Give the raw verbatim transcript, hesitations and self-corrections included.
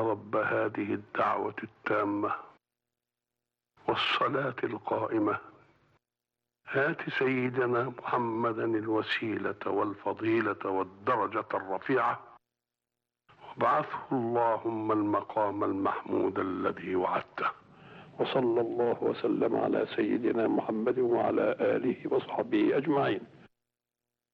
رب هذه الدعوة التامة والصلاة القائمة آت سيدنا محمدا الوسيلة والفضيلة والدرجة الرفيعة وابعثه اللهم المقام المحمود الذي وعدته. وصلى الله وسلم على سيدنا محمد وعلى آله وصحبه أجمعين.